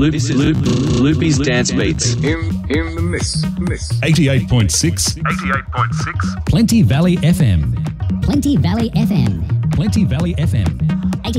Loopy's Dance Beats. In the mix. 88.6. 88.6. Plenty Valley FM. Plenty Valley FM. Plenty Valley FM.